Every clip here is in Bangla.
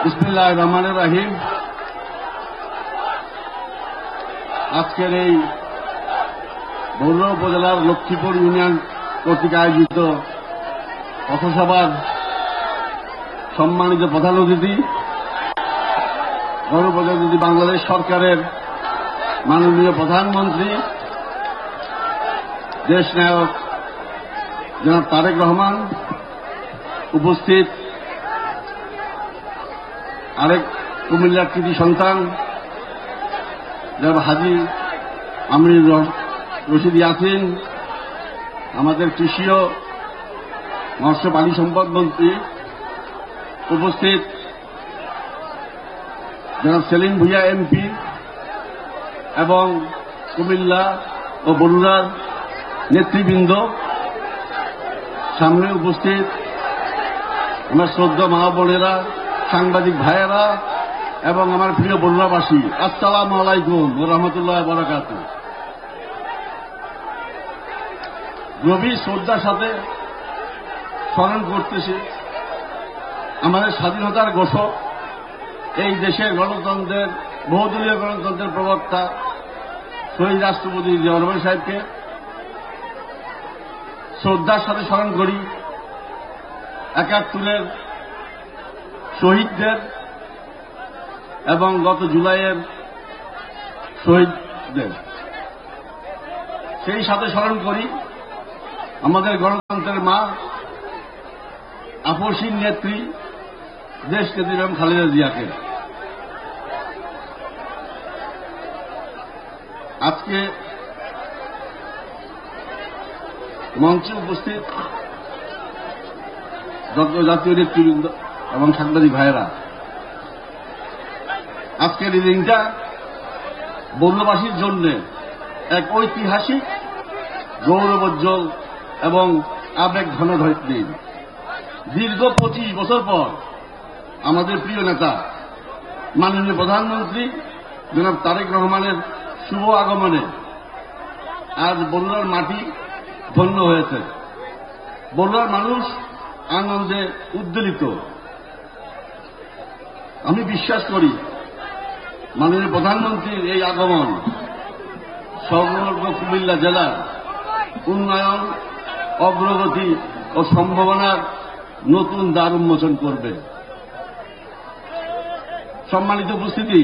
বিসমিল্লাহির রহমানির রহিম। আজকের এই বরুড়া উপজেলার লক্ষ্মীপুর ইউনিয়ন কর্তৃক আয়োজিত পথসভার সম্মানিত প্রধান অতিথি, গণপ্রজাতন্ত্রী বাংলাদেশ সরকারের মাননীয় প্রধানমন্ত্রী, দেশ নায়ক জনাব তারেক রহমান, উপস্থিত আরেক কুমিল্লার কৃতি সন্তান জনাব হাজী আমিনুর রশিদ ইয়াসিন, আমাদের কৃষি ও মৎস্য পানি সম্পদ মন্ত্রী, উপস্থিত জনাব সেলিম ভুঁইয়া এমপি এবং কুমিল্লা ও বরুড়ার নেতৃবৃন্দ, সামনে উপস্থিত আমার শ্রদ্ধা মা বোনেরা, সাংবাদিক ভাইয়েরা এবং আমার প্রিয় বরুড়াবাসী, আসসালামু আলাইকুম ওয়া রাহমাতুল্লাহি ওয়া বারাকাতুহু। গভীর শ্রদ্ধার সাথে স্মরণ করতেছি আমাদের স্বাধীনতার ঘোষক, এই দেশের গণতন্ত্রের বহুদলীয় গণতন্ত্রের প্রবক্তা শহীদ রাষ্ট্রপতি জিয়াউর রহমান সাহেবকে। শ্রদ্ধার সাথে স্মরণ করি ৭১-এর শহীদদের এবং গত জুলাইয়ের শহীদদের। সেই সাথে স্মরণ করি আমাদের গণতন্ত্রের মা, আপসীন নেত্রী, দেশ নেত্রী বেগম খালেদা জিয়াকে। আজকে মঞ্চে উপস্থিত জাতীয় নেতৃবৃন্দ এবং সাংবাদিক ভাইয়েরা, আজকের এই দিনটা বরুড়াবাসীর জন্য এক ঐতিহাসিক, গৌরবোজ্জ্বল এবং আবেগ ঘন দিন। দীর্ঘ 25 বছর পর আমাদের প্রিয় নেতা মাননীয় প্রধানমন্ত্রী জনাব তারেক রহমানের শুভ আগমনে আজ বরুড়ার মাটি ধন্য হয়েছে। বরুড়ার মানুষ আনন্দে উদ্বেলিত। আমি বিশ্বাস করি মাননীয় প্রধানমন্ত্রীর এই আগমন সমগ্র কুমিল্লা জেলার উন্নয়ন, অগ্রগতি ও সম্ভাবনার নতুন দ্বার উন্মোচন করবে। সম্মানিত উপস্থিতি,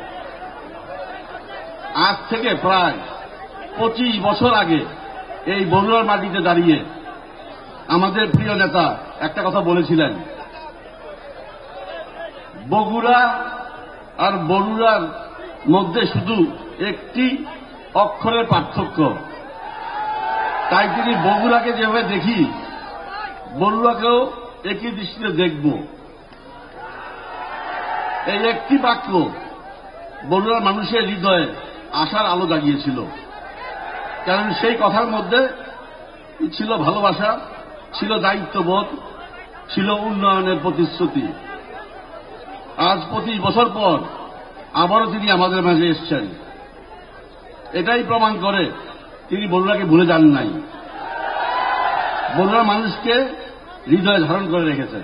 আজ থেকে প্রায় 25 বছর আগে এই বরুড়ার মাটিতে দাঁড়িয়ে আমাদের প্রিয় নেতা একটা কথা বলেছিলেন, বগুড়া আর বরুড়ার মধ্যে শুধু একটি অক্ষরের পার্থক্য। তাই তিনি বগুড়াকে যেভাবে দেখি, বরুড়াকেও একই দৃষ্টিতে দেখব। এই একটি বাক্য বরুড়ার মানুষের হৃদয়ে আশার আলো জাগিয়েছিল। কারণ সেই কথার মধ্যে ছিল ভালোবাসা, ছিল দায়িত্ববোধ, ছিল উন্নয়নের প্রতিশ্রুতি। আজ 25 বছর পর আবারও তিনি আমাদের মাঝে এসছেন। এটাই প্রমাণ করে তিনি বরুড়াকে ভুলে যান নাই, বরুড়ার মানুষকে হৃদয়ে ধারণ করে রেখেছেন।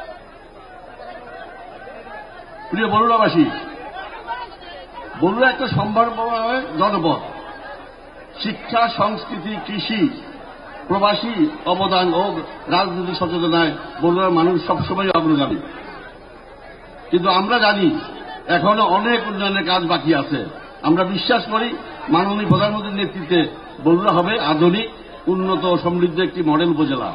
প্রিয় বরুড়াবাসী, বরুড়া একটা সম্ভাবনাময় জনপদ। শিক্ষা, সংস্কৃতি, কৃষি, প্রবাসী অবদান ও রাজনৈতিক সচেতনায় বরুড়ার মানুষ সবসময় অগ্রগামী। কিন্তু আমরা জানি এখনো অনেক উন্নয়নের কাজ বাকি আছে। আমরা বিশ্বাস করি মাননীয় প্রধানমন্ত্রীর নেতৃত্বে বরুড়া হবে আধুনিক, উন্নত ও সমৃদ্ধ একটি মডেল উপজেলা।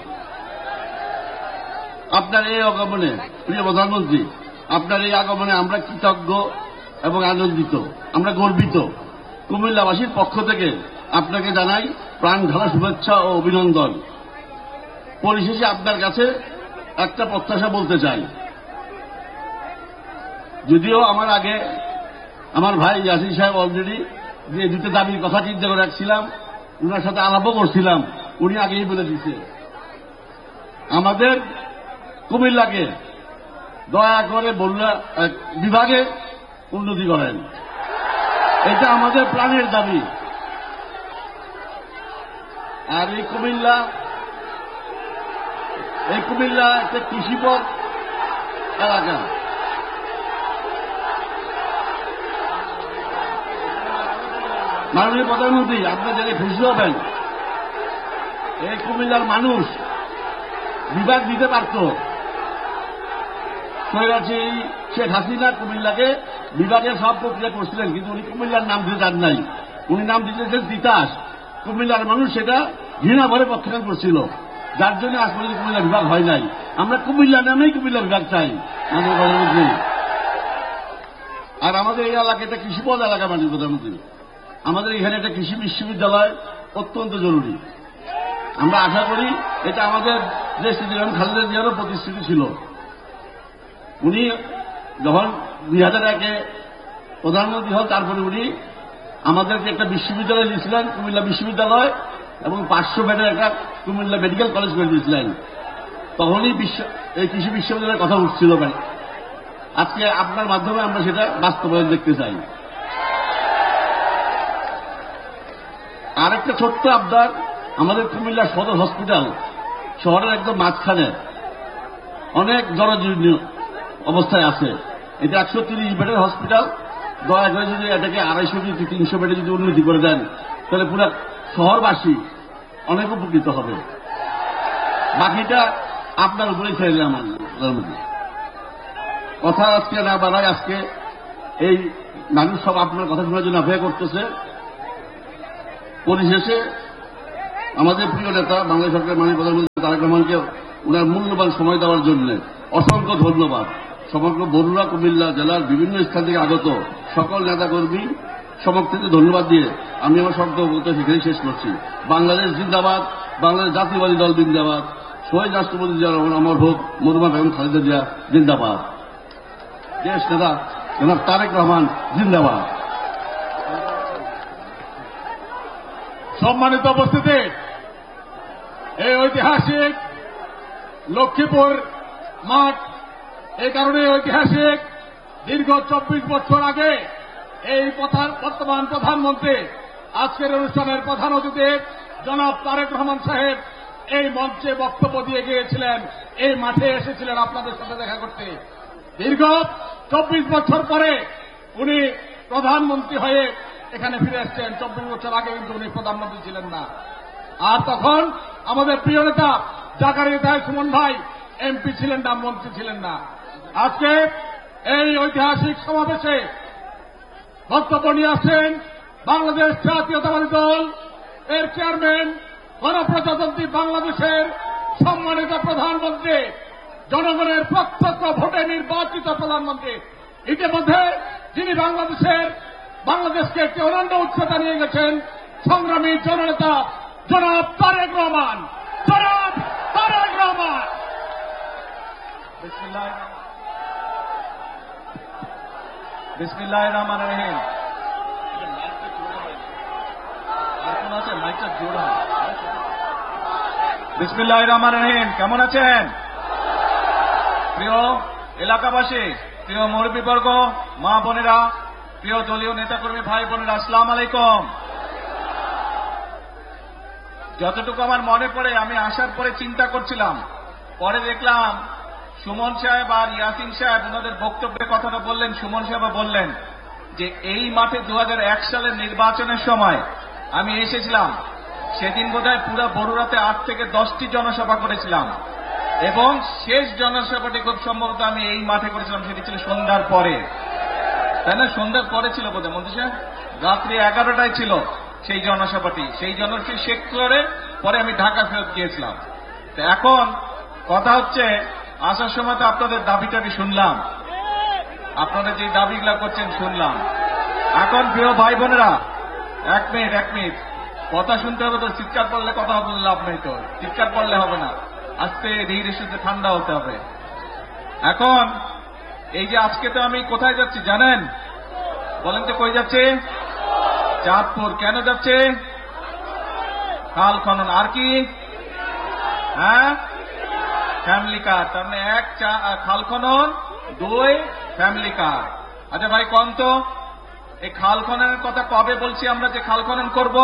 আপনার এই আগমনে, প্রিয় প্রধানমন্ত্রী, আপনার এই আগমনে আমরা কৃতজ্ঞ এবং আনন্দিত, আমরা গর্বিত। কুমিল্লাবাসীর পক্ষ থেকে আপনাকে জানাই প্রাণ ঢালা শুভেচ্ছা ও অভিনন্দন। পরিশেষে আপনার কাছে একটা প্রত্যাশা বলতে চাই। যদিও আমার আগে আমার ভাই ইয়াসিন সাহেব অলরেডি যে দুটো দাবির কথা চিন্তা করে রাখছিলাম, ওনার সাথে আলাপও করছিলাম, উনি আগেই বলে দিচ্ছে আমাদের কুমিল্লাকে দয়া করে বরুড়া বিভাগে উন্নতি করেন। এটা আমাদের প্রাণের দাবি। আর এই কুমিল্লা একটা কৃষিপথ এলাকা। মাননীয় প্রধানমন্ত্রী, আপনি জেনে খুশি হবেন, এই কুমিল্লার মানুষ বিভাগ দিতে পারত। স্বৈরাচারী শেখ হাসিনা কুমিল্লাকে বিভাগের সব প্রক্রিয়া করছিলেন, কিন্তু উনি কুমিল্লার নাম দিতে চান নাই, উনি নাম দিতেছেন তিতাস। কুমিল্লার মানুষ সেটা ঘৃণা ভরে প্রত্যাখ্যান করছিল, যার জন্য আজ পর্যন্ত কুমিল্লা বিভাগ হয় নাই। আমরা কুমিল্লা নামেই কুমিল্লা বিভাগ চাই মাননীয় প্রধানমন্ত্রী। আর আমাদের এই এলাকা এটা কৃষিপদ এলাকা মাননীয় প্রধানমন্ত্রী, আমাদের এখানে একটা কৃষি বিশ্ববিদ্যালয় অত্যন্ত জরুরি। আমরা আশা করি এটা আমাদের যে স্মৃতি খালেদা জিয়ারও প্রতিশ্রুতি ছিল। উনি যখন 2001-এ প্রধানমন্ত্রী হন, তারপরে উনি আমাদেরকে একটা বিশ্ববিদ্যালয় দিয়েছিলেন, কুমিল্লা বিশ্ববিদ্যালয়, এবং 500 বেডের একটা কুমিল্লা মেডিকেল কলেজ করে দিয়েছিলেন। তখনই এই কৃষি বিশ্ববিদ্যালয়ের কথা উঠছিল। আজকে আপনার মাধ্যমে আমরা সেটা বাস্তবায়ন দেখতে চাই। আরেকটা ছোট্ট আবদার, আমাদের কুমিল্লা সদর হসপিটাল শহরের একদম মাঝখানে অনেক জরাজীর্ণ অবস্থায় আছে। এটা 130 বেডের হসপিটাল। দয়া করে যদি এটাকে 250 কি 300 বেডে যদি উন্নতি করে দেন, তাহলে পুরো শহরবাসী অনেক উপকৃত হবে। বাকিটা আপনার উপরেই ছেড়ে দিলাম। প্রধানমন্ত্রী, কথা আজকে না বাড়ায়, আজকে এই মানুষ সব আপনার কথা শোনার জন্য অপেক্ষা করতেছে। পরিশেষে আমাদের প্রিয় নেতা বাংলাদেশ সরকারের মাননীয় প্রধানমন্ত্রী তারেক রহমানকে উনার মূল্যবান সময় দেওয়ার জন্য অসংখ্য ধন্যবাদ। সমগ্র বরুড়া কুমিল্লা জেলার বিভিন্ন স্থান থেকে আগত সকল নেতাকর্মী সমর্থিত ধন্যবাদ দিয়ে আমি আমার শব্দ বলতে সেখানে শেষ করছি। বাংলাদেশ জিন্দাবাদ, বাংলাদেশ জাতীয়বাদী দল জিন্দাবাদ, শহীদ রাষ্ট্রপতি জিয়া রহমান অমর হোক, মরহুমা বেগম খালেদা জিয়া জিন্দাবাদ, দেশ নেতা জনাব তারেক রহমান জিন্দাবাদ। সম্মানিত উপস্থিতি, এই ঐতিহাসিক লক্ষ্মীপুর মাঠ এই কারণে ঐতিহাসিক, দীর্ঘ 24 বছর আগে এই বর্তমান প্রধানমন্ত্রী আজকের অনুষ্ঠানের প্রধান অতিথি জনাব তারেক রহমান সাহেব এই মঞ্চে বক্তব্য দিয়ে গিয়েছিলেন, এই মাঠে এসেছিলেন আপনাদের সাথে দেখা করতে। দীর্ঘ 24 বছর পরে উনি প্রধানমন্ত্রী হয়ে এখানে ফিরে এসছেন। 24 বছর আগে কিন্তু উনি প্রধানমন্ত্রী ছিলেন না। আর তখন আমাদের প্রিয় নেতা জাকারিয়া সুমন ভাই এমপি ছিলেন না, মন্ত্রী ছিলেন না। আজকে এই ঐতিহাসিক সমাবেশে বক্তব্য নিয়ে আসছেন বাংলাদেশ জাতীয়তাবাদী দল এর চেয়ারম্যান, গণপ্রজাতন্ত্রী বাংলাদেশের সম্মানিত প্রধানমন্ত্রী, জনগণের প্রত্যক্ষ ভোটে নির্বাচিত প্রধানমন্ত্রী, ইতিমধ্যে যিনি বাংলাদেশকে একটি অনন্য উচ্চতা নিয়ে গেছেন, সংগ্রামী জননেতা জনাব তারেক রহমান। জনাব তারেক রহমান। বিসমিল্লাহির রহমানির রহিম। বিসমিল্লাহির রহমানির রহিম। কেমন আছেন প্রিয় এলাকাবাসী, প্রিয় মুরব্বীবর্গ, মা বোনেরা, প্রিয় দলীয় নেতাকর্মী ভাই বোনেরা, আসসালামু আলাইকুম। যতটুকু আমার মনে পড়ে, আমি আসার পরে চিন্তা করছিলাম, পরে দেখলাম সুমন সাহেব আর ইয়াসিন সাহেব ওনাদের বক্তব্যে কথাটা বললেন। সুমন সাহেব বললেন যে এই মাঠে 2001 সালের নির্বাচনের সময় আমি এসেছিলাম, সেদিন বোধহয় পুরো বরুড়াতে 8 থেকে 10টি জনসভা করেছিলাম, এবং শেষ জনসভাটি খুব সম্ভবত আমি এই মাঠে করেছিলাম, সেটি ছিল সন্ধ্যার পরে, তাই না? সন্ধ্যার পরে ছিল বোধহয় মন্ত্রী সাহেব, রাত্রি 11টায় ছিল সেই জনসভাটি। সেই জনসভাটি শেষ করে পরে আমি ঢাকা ফেরত গিয়েছিলাম। তো এখন কথা হচ্ছে, আসার সময় তো আপনাদের দাবিটাবি শুনলাম, আপনারা যে দাবিগুলা করছেন শুনলাম। এখন প্রিয় ভাই বোনেরা, এক মিনিট কথা শুনতে হবে তো, চিৎকার করলে কথা বললে লাভ নেই, তো চিৎকার করলে হবে না, আস্তে ধীরে সুস্থে ঠান্ডা হতে হবে। এখন এই যে আজকে তো আমি কোথায় যাচ্ছি জানেন? বলেন তো কই যাচ্ছে? চাঁদপুর। কেন যাচ্ছে? খাল খনন। আর কি? হ্যাঁ, ফ্যামিলি কার। তার মানে 1 খাল খনন, 2 ফ্যামিলি কার। আচ্ছা ভাই কন তো, এই খাল খননের কথা কবে বলছি আমরা যে খাল খনন করব?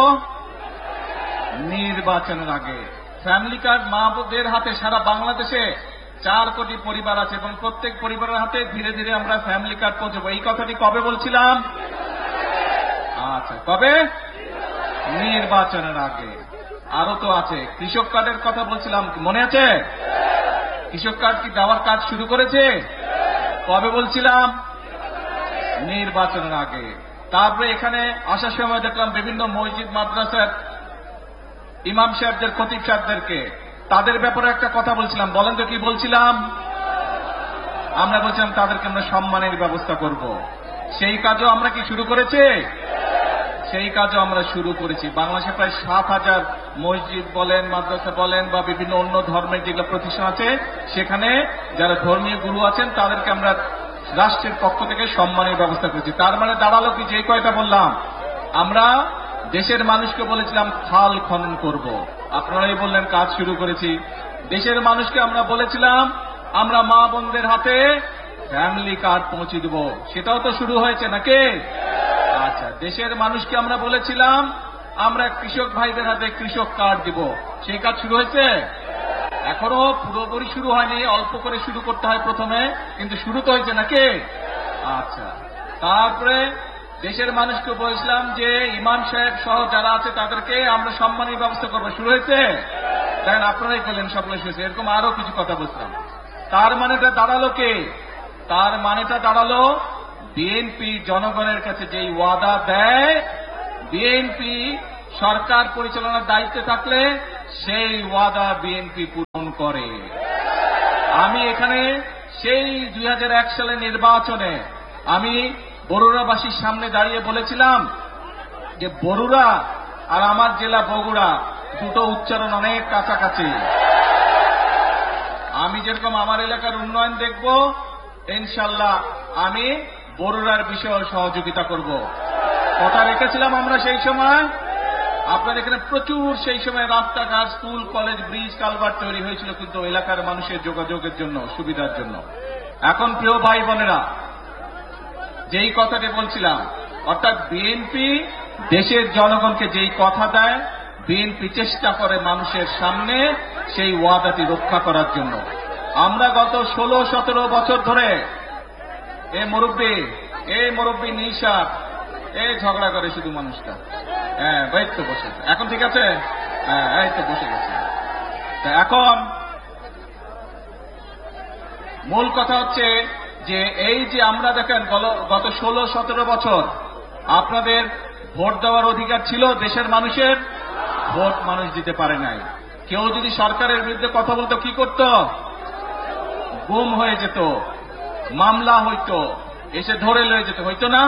নির্বাচনের আগে। ফ্যামিলি কার্ড মা বোনদের হাতে সারা বাংলাদেশে 4 কোটি পরিবার আছে, এবং প্রত্যেক পরিবারের হাতে ধীরে ধীরে আমরা ফ্যামিলি কার্ড পৌঁছাবো। এই কথাটি কবে বলছিলাম? আচ্ছা, কবে? নির্বাচনের আগে। আরো তো আছে, কৃষক কার্ডের কথা বলছিলাম, মনে আছে? কৃষক কার্ড কি দেওয়ার কাজ শুরু করেছে? কবে বলছিলাম? নির্বাচনের আগে। তারপরে এখানে আসার সময় দেখলাম বিভিন্ন মসজিদ মাদ্রাসার ইমাম সাহেবদের, খতিব সাহেবদেরকে, তাদের ব্যাপারে একটা কথা বলছিলাম। বলেন তো কি বলছিলাম? আমরা বলছিলাম তাদেরকে আমরা সম্মানের ব্যবস্থা করব। সেই কাজও আমরা কি শুরু করেছি? সেই কাজও আমরা শুরু করেছি। বাংলাদেশে প্রায় 7,000 মসজিদ বলেন, মাদ্রাসা বলেন বা বিভিন্ন অন্য ধর্মের যেগুলো প্রতিষ্ঠান আছে, সেখানে যারা ধর্মীয় গুরু আছেন তাদেরকে আমরা রাষ্ট্রের পক্ষ থেকে সম্মানের ব্যবস্থা করেছি। তার মানে দাঁড়ালো কি, যে কয়টা বললাম, আমরা দেশের মানুষকে বলেছিলাম খাল খনন করব, আপনারাই বললেন কাজ শুরু করেছি। দেশের মানুষকে আমরা বলেছিলাম আমরা মা বোনদের হাতে ফ্যামিলি কার্ড পৌঁছে দেব, সেটাও তো শুরু হয়েছে নাকি? আচ্ছা, দেশের মানুষকে আমরা বলেছিলাম আমরা কৃষক ভাইদের হাতে কৃষক কার্ড দিব, সেই কাজ শুরু হয়েছে? এখনো পুরোপুরি শুরু হয়নি, অল্প করে শুরু করতে হয় প্রথমে, কিন্তু শুরু তো হয়েছে নাকি? আচ্ছা, তারপরে দেশের মানুষকে বলেছিলাম যে ইমাম সাহেব সহ যারা আছে তাদেরকে আমরা সম্মানের ব্যবস্থা করবো, শুরু হয়েছে? দেখেন আপনারাই বললেন সকলে শুনেছে। এরকম আরো কিছু কথা বলছিলাম। তার মানেটা দাঁড়ালো কে? তার মানেটা দাঁড়ালো বিএনপি জনগণের কাছে যেই ওয়াদা দেয়, বিএনপি সরকার পরিচালনার দায়িত্বে থাকলে সেই ওয়াদা বিএনপি পূরণ করে। আমি এখানে সেই 2001 সালের নির্বাচনে আমি বরুড়াবাসীর সামনে দাঁড়িয়ে বলেছিলাম যে বরুড়া আর আমার জেলা বগুড়া দুটো উচ্চারণ অনেক কাছাকাছি। আমি যেরকম আমার এলাকার উন্নয়ন দেখব, ইনশাল্লাহ আমি বরুড়ার বিষয়ে সহযোগিতা করব। কথা রেখেছিলাম আমরা সেই সময়। আপনার এখানে প্রচুর সেই সময় রাস্তাঘাট, স্কুল, কলেজ, ব্রিজ, কালভার্ট তৈরি হয়েছিল, কিন্তু এলাকার মানুষের যোগাযোগের জন্য, সুবিধার জন্য। এখন প্রিয় ভাই বোনেরা, যেই কথাটি বলছিলাম, অর্থাৎ বিএনপি দেশের জনগণকে যেই কথা দেয়, বিএনপি চেষ্টা করে মানুষের সামনে সেই ওয়াদাটি রক্ষা করার জন্য। আমরা গত 16-17 বছর ধরে এই মুরব্বী নিশাদ ঝগড়া করে শুধু মানুষটা। হ্যাঁ, এই তো বসে, এখন ঠিক আছে? হ্যাঁ, এই তো বসে গেছে। এখন মূল কথা হচ্ছে যে এই যে আমরা দেখেন গত 16-17 বছর আপনাদের ভোট দেওয়ার অধিকার ছিল দেশের মানুষের, ভোট মানুষ দিতে পারে নাই। কেউ যদি সরকারের বিরুদ্ধে কথা বলতো কি করত? গুম হয়ে যেত, মামলা হইতো, এসে ধরে লয়ে যেত, হইতো না?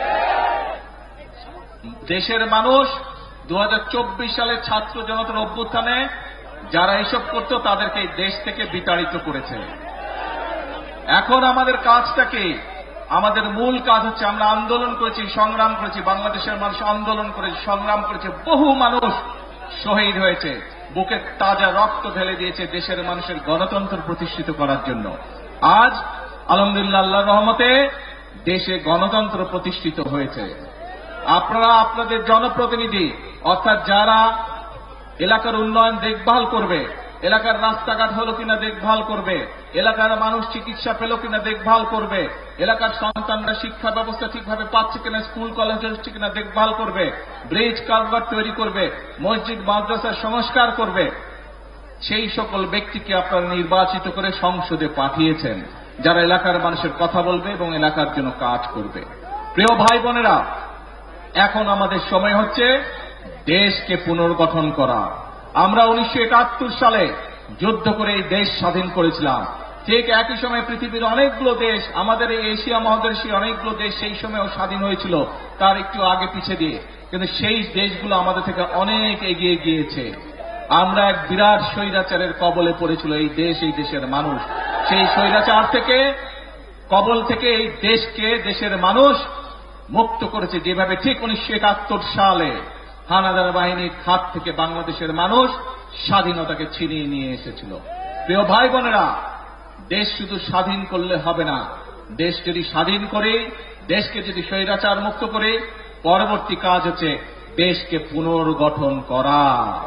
দেশের মানুষ 2024 সালে ছাত্র জনতার অভ্যুত্থানে যারা এসব করত তাদেরকে দেশ থেকে বিতাড়িত করেছে। এখন আমাদের কাজটা কি? আমাদের মূল কাজ হচ্ছে আমরা আন্দোলন করেছি, সংগ্রাম করেছি, বাংলাদেশের মানুষ আন্দোলন করেছে, সংগ্রাম করেছে, বহু মানুষ শহীদ হয়েছে, বুকে তাজা রক্ত ঢেলে দিয়েছে দেশের মানুষের গণতন্ত্র প্রতিষ্ঠিত করার জন্য। আজ আলহামদুলিল্লাহ আল্লাহর রহমতে দেশে গণতন্ত্র প্রতিষ্ঠিত হয়েছে। আপনারা আপনাদের জনপ্রতিনিধি, অর্থাৎ যারা এলাকার উন্নয়ন দেখভাল করবে, এলাকার রাস্তাঘাট হলো কিনা দেখভাল করবে, এলাকার মানুষ চিকিৎসা পেল কিনা দেখভাল করবে, এলাকার সন্তানরা শিক্ষা ব্যবস্থা ঠিকভাবে পাচ্ছে কিনা, স্কুল কলেজ হচ্ছে কিনা দেখভাল করবে, ব্রিজ কালভার্ট তৈরি করবে, মসজিদ মাদ্রাসার সংস্কার করবে, সেই সকল ব্যক্তিকে আপনারা নির্বাচিত করে সংসদে পাঠিয়েছেন, যারা এলাকার মানুষের কথা বলবে এবং এলাকার জন্য কাজ করবে। প্রিয় ভাই বোনেরা, এখন আমাদের সময় হচ্ছে দেশকে পুনর্গঠন করা। আমরা 1971 সালে যুদ্ধ করে এই দেশ স্বাধীন করেছিলাম। ঠিক একই সময় পৃথিবীর অনেকগুলো দেশ, আমাদের এই এশিয়া মহাদেশীয় অনেকগুলো দেশ সেই সময়ও স্বাধীন হয়েছিল, তার একটু আগে পিছে দিয়ে, কিন্তু সেই দেশগুলো আমাদের থেকে অনেক এগিয়ে গিয়েছে। আমরা এক বিরাট স্বৈরাচারের কবলে পড়েছিল এই দেশ, এই দেশের মানুষ। সেই স্বৈরাচার থেকে, কবল থেকে এই দেশকে, দেশের মানুষ মুক্ত করেছে, যেভাবে ঠিক 1971 সালে হানাদার বাহিনীর হাত থেকে বাংলাদেশের মানুষ স্বাধীনতাকে ছিনিয়ে নিয়ে এসেছিল। প্রিয় ভাই বোনেরা, দেশ শুধু স্বাধীন করলে হবে না, দেশ যদি স্বাধীন করে, দেশকে যদি স্বৈরাচার মুক্ত করে, পরবর্তী কাজ হচ্ছে দেশকে পুনর্গঠন করা,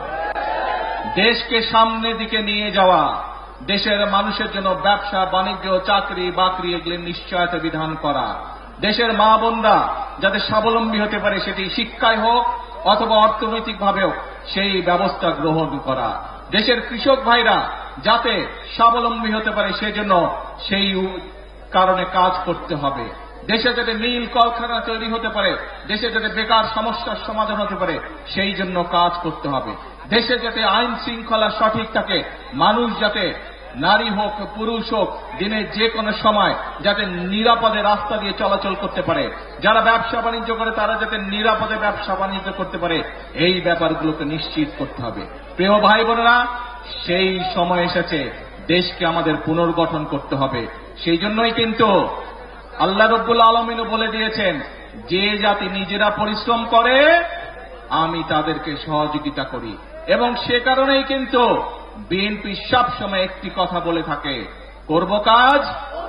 দেশকে সামনের দিকে নিয়ে যাওয়া, দেশের মানুষের জন্য ব্যবসা বাণিজ্য, চাকরি বাকরি এগুলির নিশ্চয়তা বিধান করা, দেশের মা বোনরা যাতে স্বাবলম্বী হতে পারে, সেটি শিক্ষায় হোক, অথবা অর্থনৈতিকভাবেও সেই ব্যবস্থা গ্রহণ করা, দেশের কৃষক ভাইরা যাতে স্বাবলম্বী হতে পারে সেজন্য সেই কারণে কাজ করতে হবে। দেশে যাতে মিল কলকারখানা তৈরি হতে পারে, দেশে যাতে বেকার সমস্যার সমাধান হতে পারে সেই জন্য কাজ করতে হবে। দেশে যাতে আইন শৃঙ্খলা সঠিক থাকে, মানুষ যাতে নারী হোক পুরুষ হোক দিনের যে কোনো সময় যাতে নিরাপদে রাস্তা দিয়ে চলাচল করতে পারে, যারা ব্যবসা বাণিজ্য করে তারা যাতে নিরাপদে ব্যবসা বাণিজ্য করতে পারে, এই ব্যাপারগুলোকে নিশ্চিত করতে হবে। প্রিয় ভাই বোনেরা, সেই সময় এসেছে, দেশকে আমাদের পুনর্গঠন করতে হবে। সেই জন্যই কিন্তু আল্লাহ রব্বুল আলামিনও বলে দিয়েছেন, যে জাতি নিজেরা পরিশ্রম করে আমি তাদেরকে সহযোগিতা করি। এবং সে কারণেই কিন্তু বিএনপি সবসময় একটি কথা বলে থাকে, করব কাজ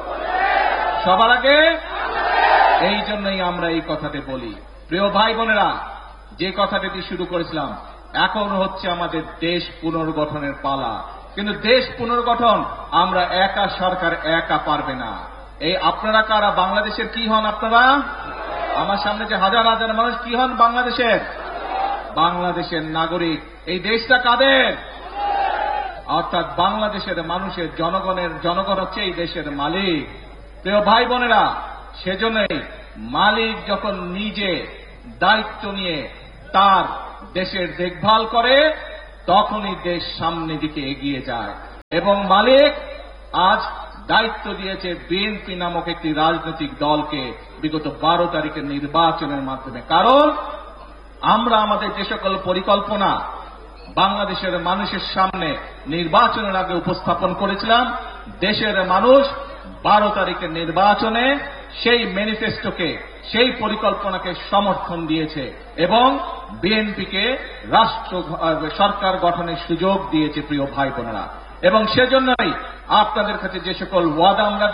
সবার আগে। এই জন্যই আমরা এই কথাটি বলি। প্রিয় ভাই বোনেরা, যে কথাটি শুরু করেছিলাম, এখন হচ্ছে আমাদের দেশ পুনর্গঠনের পালা। কিন্তু দেশ পুনর্গঠন আমরা একা, সরকার একা পারবে না। এই আপনারা কারা? বাংলাদেশের কি হন আপনারা? আমার সামনে যে হাজার হাজার মানুষ কি হন? বাংলাদেশের বাংলাদেশের নাগরিক। এই দেশটা কাদের? অর্থাৎ বাংলাদেশের মানুষের, জনগণ হচ্ছে এই দেশের মালিক। প্রিয় ভাই বোনেরা, সেজন্যই মালিক যখন নিজে দায়িত্ব নিয়ে তার দেশের দেখভাল করে তখনই দেশ সামনের দিকে এগিয়ে যায়। এবং মালিক আজ দায়িত্ব দিয়েছে বিএনপি নামক একটি রাজনৈতিক দলকে বিগত 12 তারিখের নির্বাচনের মাধ্যমে। কারণ আমরা আমাদের যে সকল পরিকল্পনা বাংলাদেশের মানুষের সামনে নির্বাচনের আগে উপস্থাপন করেছিলাম, দেশের মানুষ 12 তারিখের নির্বাচনে সেই ম্যানিফেস্টোকে, সেই পরিকল্পনাকে সমর্থন দিয়েছে এবং বিএনপিকে সরকার গঠনের সুযোগ দিয়েছে। প্রিয় ভাই বোনেরা, এবং সেজন্যই আপনাদের কাছে যে সকল ওয়াদা আমরা